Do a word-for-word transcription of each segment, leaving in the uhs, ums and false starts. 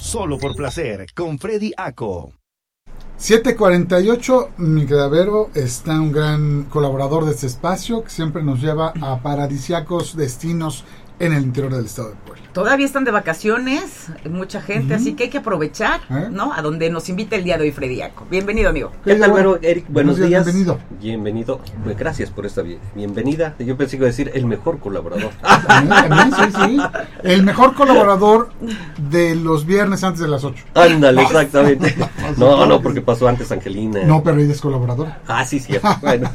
solo por placer, con Freddy Aco. siete cuarenta y ocho, mi quedavero está un gran colaborador de este espacio que siempre nos lleva a paradisíacos destinos en el interior del estado de Puebla. Todavía están de vacaciones, mucha gente, uh-huh. así que hay que aprovechar, ¿Eh? ¿no? A donde nos invita el día de hoy Freddy Aco. Bienvenido, amigo. ¿Qué tal, bueno, Eric? Buenos, Buenos días. Bienvenido. Bienvenido. Pues gracias por esta bien, bienvenida. Yo pensé que iba a decir el mejor colaborador. También, sí, sí. El mejor colaborador de los viernes antes de las ocho. Ándale, exactamente. No, no, porque pasó antes Angelina. No, pero ella es colaboradora. Ah, sí, sí. Bueno.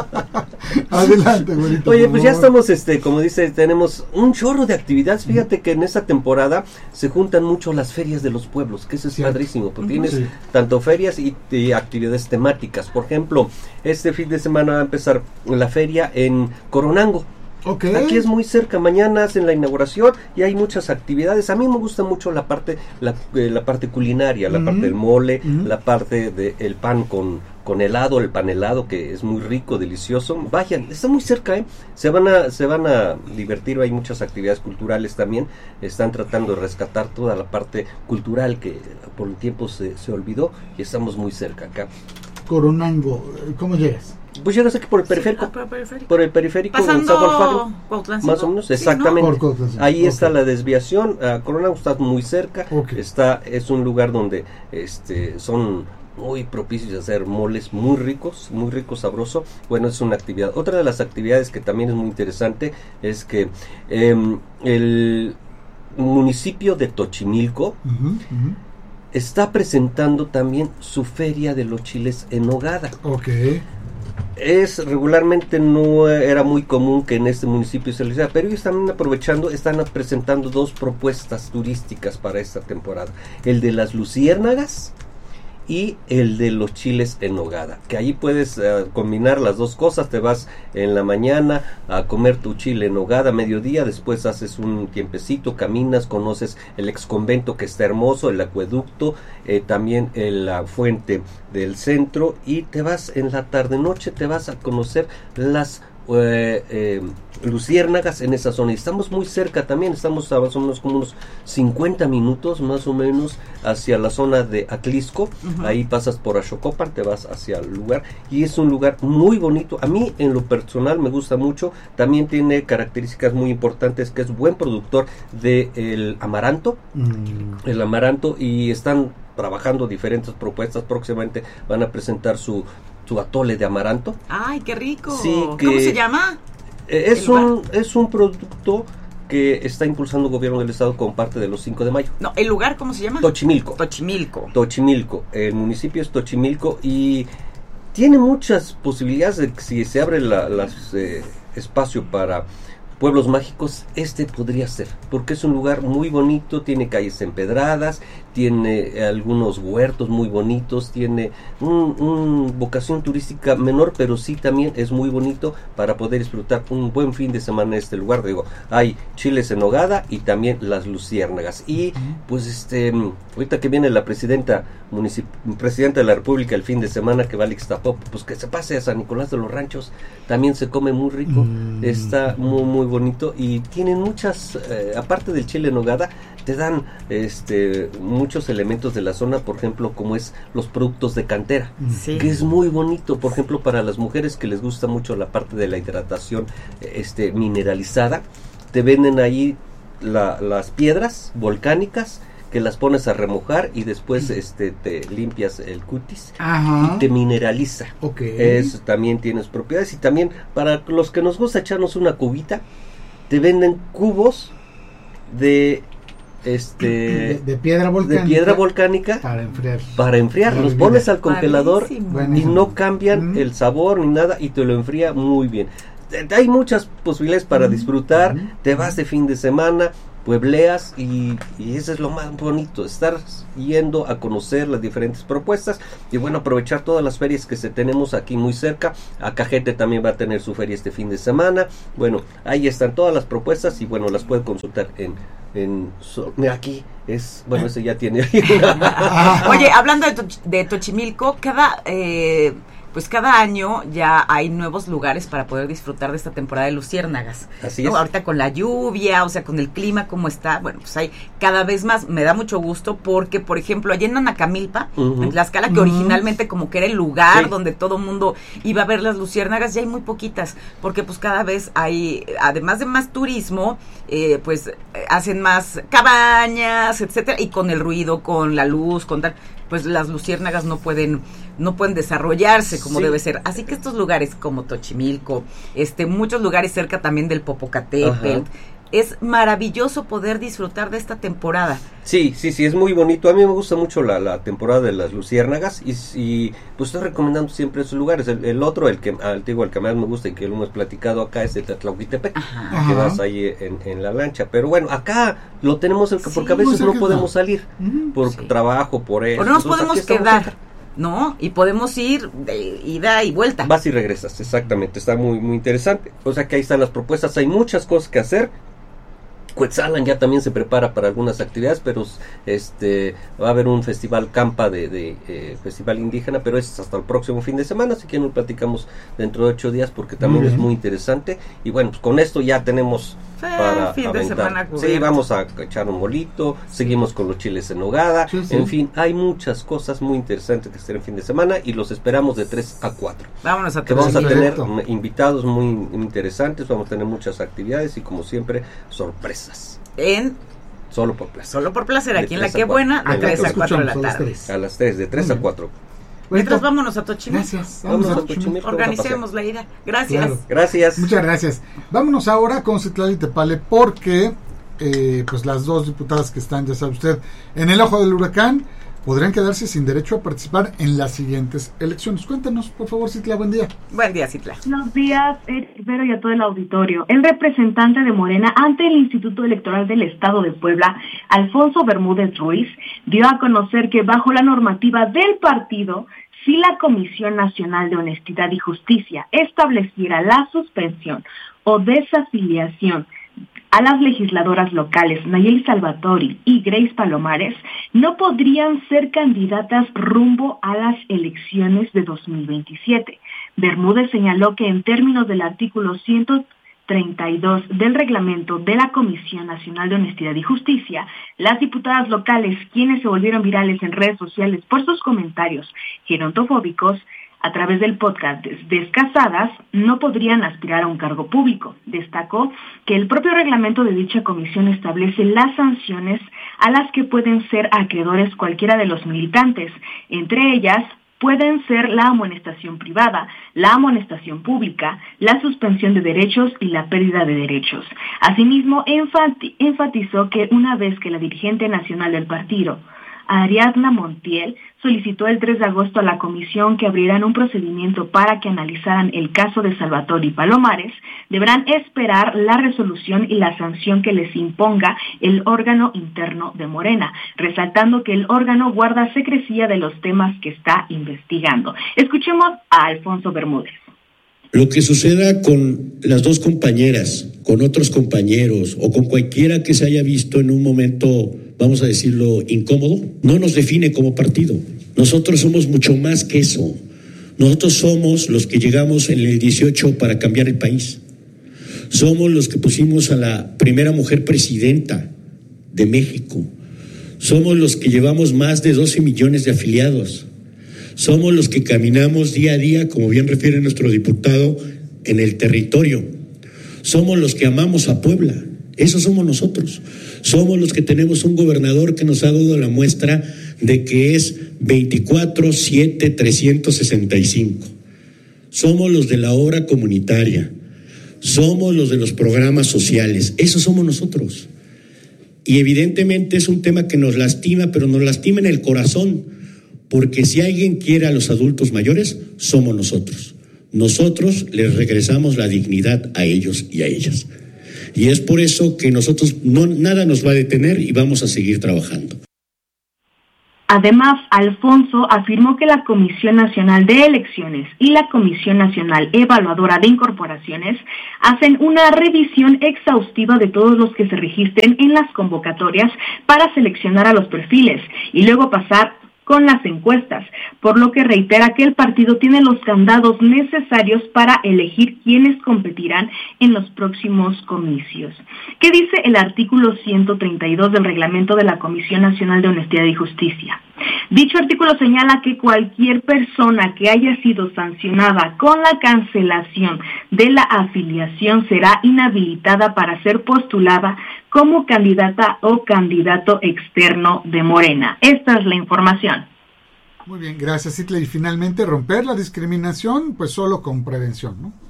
Adelante, güerito. Oye, pues ya estamos, este, como dice, tenemos un chorro de actividades. Fíjate que en esta temporada se juntan mucho las ferias de los pueblos, que eso es sí. padrísimo, porque uh-huh. tienes sí. tanto ferias y, y actividades temáticas. Por ejemplo, este fin de semana va a empezar la feria en Coronango. Okay. Aquí es muy cerca, mañana hacen la inauguración y hay muchas actividades. A mí me gusta mucho la parte la, eh, la parte culinaria, la uh-huh. parte del mole, uh-huh. la parte del pan con, con helado, el pan helado que es muy rico, delicioso. Vayan, está muy cerca, ¿eh? Se van a se van a divertir, hay muchas actividades culturales también. Están tratando de rescatar toda la parte cultural que por un tiempo se, se olvidó y estamos muy cerca acá. Coronango, ¿cómo llegas? Pues llegas aquí por el periférico, sí, ah, por, periférico. por el periférico pasando más o menos, exactamente. ¿Sí, no? Ahí okay. está la desviación. uh, Coronango está muy cerca, okay. está es un lugar donde este son muy propicios a hacer moles muy ricos, muy rico, sabroso. Bueno, es una actividad. Otra de las actividades que también es muy interesante es que eh, el municipio de Tochimilco uh-huh, uh-huh. está presentando también su feria de los chiles en nogada. Okay. Es regularmente no era muy común que en este municipio se les hiciera, pero ellos están aprovechando, están presentando dos propuestas turísticas para esta temporada: el de las luciérnagas y el de los chiles en nogada, que ahí puedes uh, combinar las dos cosas. Te vas en la mañana a comer tu chile en nogada a mediodía, después haces un tiempecito, caminas, conoces el ex convento que está hermoso, el acueducto, eh, también eh, la fuente del centro, y te vas en la tarde noche, te vas a conocer las Eh, eh, luciérnagas en esa zona. Y estamos muy cerca también, estamos a más o menos como unos cincuenta minutos más o menos hacia la zona de Atlisco. Uh-huh. Ahí pasas por Axocopan, te vas hacia el lugar y es un lugar muy bonito. A mí en lo personal me gusta mucho. También tiene características muy importantes, que es buen productor de el amaranto, uh-huh. el amaranto, y están trabajando diferentes propuestas. Próximamente van a presentar su su atole de amaranto. ¡Ay, qué rico! Sí, que ¿cómo se llama? Eh, es un es un producto que está impulsando el gobierno del estado con parte de los cinco de mayo. No, ¿el lugar cómo se llama? Tochimilco. Tochimilco. Tochimilco. El municipio es Tochimilco y tiene muchas posibilidades de que si se abre la, las eh, espacio para pueblos mágicos, este podría ser, porque es un lugar muy bonito, tiene calles empedradas, tiene algunos huertos muy bonitos, tiene un, un vocación turística menor, pero sí también es muy bonito para poder disfrutar un buen fin de semana en este lugar. Digo, hay chiles en nogada y también las luciérnagas. Y pues este ahorita que viene la presidenta municip- presidenta de la República el fin de semana, que va a Ixtapopo, pues que se pase a San Nicolás de los Ranchos, también se come muy rico, mm. está muy muy bonito y tienen muchas, eh, aparte del chile en nogada, te dan este muchos elementos de la zona, por ejemplo, como es los productos de cantera, sí. que es muy bonito, por ejemplo, para las mujeres que les gusta mucho la parte de la hidratación este mineralizada, te venden ahí la, las piedras volcánicas que las pones a remojar y después este te limpias el cutis. Ajá. Y te mineraliza. Okay. Eso también tienes propiedades. Y también para los que nos gusta echarnos una cubita, te venden cubos de este de, de piedra volcánica, de piedra volcánica para enfriar. Para enfriar, los pones al congelador Buenísimo. y no cambian mm. el sabor ni nada y te lo enfría muy bien. Hay muchas posibilidades para mm. disfrutar, mm. te vas de fin de semana, puebleas y, y eso es lo más bonito, estar yendo a conocer las diferentes propuestas y bueno, aprovechar todas las ferias que se tenemos aquí muy cerca. Acajete también va a tener su feria este fin de semana. Bueno, ahí están todas las propuestas y bueno, las pueden consultar en en so, mira, aquí es, bueno, ese ya tiene. Oye, hablando de, Toch- de Tochimilco, cada eh, pues cada año ya hay nuevos lugares para poder disfrutar de esta temporada de luciérnagas. Así ¿no? es. Ahorita con la lluvia, o sea, con el clima como está, bueno, pues hay cada vez más. Me da mucho gusto porque, por ejemplo, allá en Anacamilpa, uh-huh. en Tlaxcala, que uh-huh. originalmente como que era el lugar sí. donde todo mundo iba a ver las luciérnagas, ya hay muy poquitas, porque pues cada vez hay, además de más turismo, eh, pues hacen más cabañas, etcétera, y con el ruido, con la luz, con tal, pues las luciérnagas no pueden no pueden desarrollarse como sí. debe ser. Así que estos lugares como Tochimilco, este muchos lugares cerca también del Popocatépetl, es maravilloso poder disfrutar de esta temporada. Sí, sí, sí, es muy bonito. A mí me gusta mucho la, la temporada de las luciérnagas y, y pues estoy recomendando siempre esos lugares. El, el otro, el que al digo, el que más me gusta y que lo hemos platicado acá es el Tlatlauquitepec, que vas ahí en, en la lancha. Pero bueno, acá lo tenemos el, porque sí, a veces no podemos salir uh-huh. por sí. trabajo, por eso. O no nos podemos quedar, ¿no? Y podemos ir de ida y vuelta. Vas y regresas, exactamente. Está muy, muy interesante. O sea que ahí están las propuestas. Hay muchas cosas que hacer. Cuetzalan ya también se prepara para algunas actividades, pero este va a haber un festival campa de, de eh, festival indígena, pero es hasta el próximo fin de semana, así que nos platicamos dentro de ocho días porque también muy es muy interesante. Y bueno, pues con esto ya tenemos sí, para fin aventar. De semana sí, vamos a echar un molito, seguimos con los chiles en nogada, sí, sí. en fin, hay muchas cosas muy interesantes que estén en fin de semana y los esperamos de tres a cuatro. Vámonos a que vamos a tener invitados muy interesantes, vamos a tener muchas actividades y como siempre sorpresas. En Solo por placer. Solo por placer, aquí en La Qué Buena, de tres a cuatro de la tarde. A las tres, de tres a cuatro. Mientras vámonos a Tochimilco. Gracias. Vámonos a Tochimilco. Organicemos la ida. Gracias. Claro. Gracias. Muchas gracias. Vámonos ahora con Citlali Tepale porque eh, pues las dos diputadas que están, ya sabe usted, en el ojo del huracán, podrían quedarse sin derecho a participar en las siguientes elecciones. Cuéntanos, por favor, Citla, buen día. Buen día, Citla. Buenos días, Rivero y a todo el auditorio. El representante de Morena ante el Instituto Electoral del Estado de Puebla, Alfonso Bermúdez Ruiz, dio a conocer que bajo la normativa del partido, si la Comisión Nacional de Honestidad y Justicia estableciera la suspensión o desafiliación a las legisladoras locales Nayeli Salvatori y Grace Palomares, no podrían ser candidatas rumbo a las elecciones de dos mil veintisiete. Bermúdez señaló que en términos del artículo ciento treinta y dos del reglamento de la Comisión Nacional de Honestidad y Justicia, las diputadas locales, quienes se volvieron virales en redes sociales por sus comentarios gerontofóbicos, a través del podcast Descasadas, no podrían aspirar a un cargo público. Destacó que el propio reglamento de dicha comisión establece las sanciones a las que pueden ser acreedores cualquiera de los militantes. Entre ellas, pueden ser la amonestación privada, la amonestación pública, la suspensión de derechos y la pérdida de derechos. Asimismo, enfati- enfatizó que una vez que la dirigente nacional del partido, Ariadna Montiel, solicitó el tres de agosto a la comisión que abrieran un procedimiento para que analizaran el caso de Salvatori y Palomares, deberán esperar la resolución y la sanción que les imponga el órgano interno de Morena, resaltando que el órgano guarda secrecía de los temas que está investigando. Escuchemos a Alfonso Bermúdez. Lo que suceda con las dos compañeras, con otros compañeros o con cualquiera que se haya visto en un momento, vamos a decirlo, incómodo, no nos define como partido. Nosotros somos mucho más que eso. Nosotros somos los que llegamos en el dieciocho para cambiar el país. Somos los que pusimos a la primera mujer presidenta de México. Somos los que llevamos más de doce millones de afiliados. Somos los que caminamos día a día, como bien refiere nuestro diputado, en el territorio. Somos los que amamos a Puebla. Esos somos nosotros. Somos los que tenemos un gobernador que nos ha dado la muestra de que es veinticuatro siete trescientos sesenta y cinco. Somos los de la obra comunitaria. Somos los de los programas sociales. Esos somos nosotros. Y evidentemente es un tema que nos lastima, pero nos lastima en el corazón. Porque si alguien quiere a los adultos mayores, somos nosotros. Nosotros les regresamos la dignidad a ellos y a ellas. Y es por eso que nosotros, no, nada nos va a detener y vamos a seguir trabajando. Además, Alfonso afirmó que la Comisión Nacional de Elecciones y la Comisión Nacional Evaluadora de Incorporaciones hacen una revisión exhaustiva de todos los que se registren en las convocatorias para seleccionar a los perfiles y luego pasar con las encuestas, por lo que reitera que el partido tiene los candados necesarios para elegir quiénes competirán en los próximos comicios. ¿Qué dice el artículo ciento treinta y dos del reglamento de la Comisión Nacional de Honestidad y Justicia? Dicho artículo señala que cualquier persona que haya sido sancionada con la cancelación de la afiliación será inhabilitada para ser postulada como candidata o candidato externo de Morena. Esta es la información. Muy bien, gracias, Citlali. Y finalmente, romper la discriminación, pues solo con prevención, ¿no?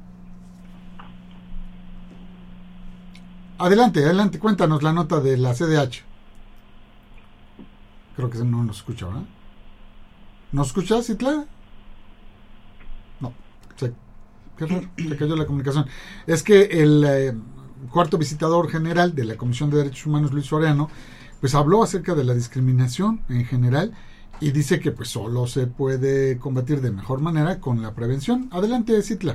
Adelante, adelante, cuéntanos la nota de la C D H. Creo que no nos escucha, ¿verdad? ¿Nos escuchas, Citlali? No, se, qué raro, se cayó la comunicación. Es que el eh, cuarto visitador general de la Comisión de Derechos Humanos, Luis Soriano, pues habló acerca de la discriminación en general y dice que pues solo se puede combatir de mejor manera con la prevención. Adelante, Citlali.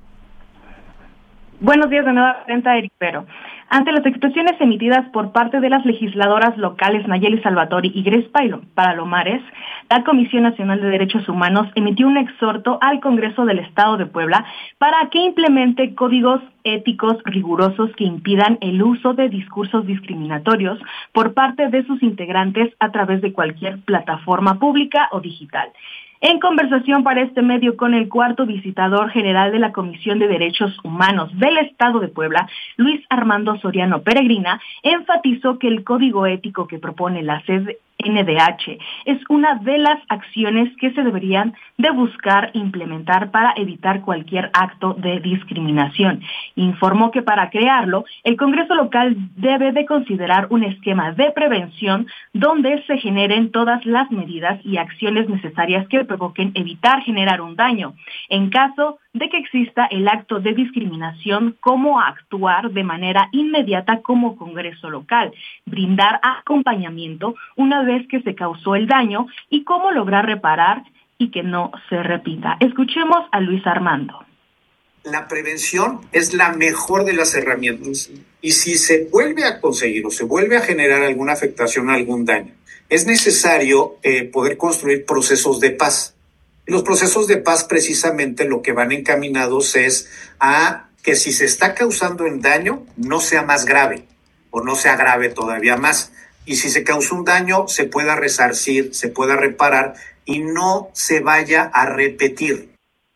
Buenos días de nueva cuenta, Eric Pero. Ante las expresiones emitidas por parte de las legisladoras locales Nayeli Salvatori y Grace Palomares, la Comisión Nacional de Derechos Humanos emitió un exhorto al Congreso del Estado de Puebla para que implemente códigos éticos rigurosos que impidan el uso de discursos discriminatorios por parte de sus integrantes a través de cualquier plataforma pública o digital. En conversación para este medio con el cuarto visitador general de la Comisión de Derechos Humanos del Estado de Puebla, Luis Armando Soriano Peregrina, enfatizó que el código ético que propone la C N D H es una de las acciones que se deberían de buscar implementar para evitar cualquier acto de discriminación. Informó que para crearlo, el Congreso local debe de considerar un esquema de prevención donde se generen todas las medidas y acciones necesarias que provoquen evitar generar un daño. En caso de que exista el acto de discriminación, cómo actuar de manera inmediata como Congreso local, brindar acompañamiento una vez que se causó el daño y cómo lograr reparar y que no se repita. Escuchemos a Luis Armando. La prevención es la mejor de las herramientas y si se vuelve a conseguir o se vuelve a generar alguna afectación, algún daño, es necesario eh, poder construir procesos de paz. Los procesos de paz precisamente lo que van encaminados es a que si se está causando el daño no sea más grave o no se agrave todavía más. Y si se causó un daño se pueda resarcir, se pueda reparar y no se vaya a repetir.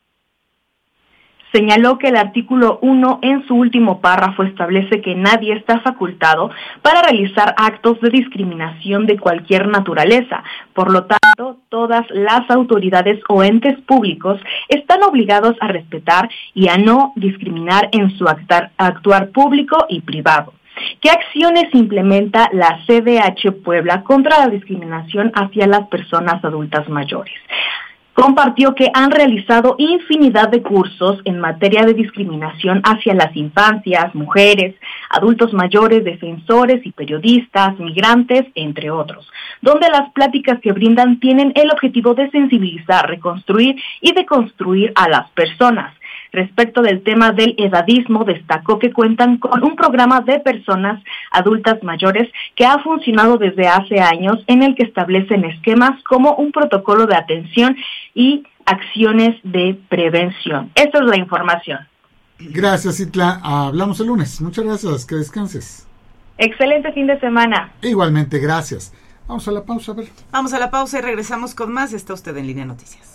Señaló que el artículo uno en su último párrafo establece que nadie está facultado para realizar actos de discriminación de cualquier naturaleza. Por lo tanto, todas las autoridades o entes públicos están obligados a respetar y a no discriminar en su actuar, actuar público y privado. ¿Qué acciones implementa la C D H Puebla contra la discriminación hacia las personas adultas mayores? Compartió que han realizado infinidad de cursos en materia de discriminación hacia las infancias, mujeres, adultos mayores, defensores y periodistas, migrantes, entre otros, donde las pláticas que brindan tienen el objetivo de sensibilizar, reconstruir y deconstruir a las personas. Respecto del tema del edadismo, destacó que cuentan con un programa de personas adultas mayores que ha funcionado desde hace años, en el que establecen esquemas como un protocolo de atención y acciones de prevención. Esta es la información. Gracias, Citlali. Hablamos el lunes. Muchas gracias. Que descanses. Excelente fin de semana. Igualmente, gracias. Vamos a la pausa, a ver. Vamos a la pausa y regresamos con más. Está usted en Línea Noticias.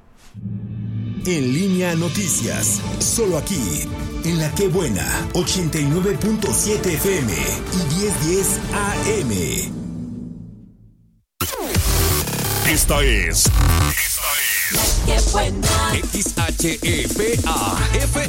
En Línea Noticias, solo aquí, en La Qué Buena, ochenta y nueve punto siete F M y diez diez A M. Esta es... Esta es... La Qué Buena. X H E P A F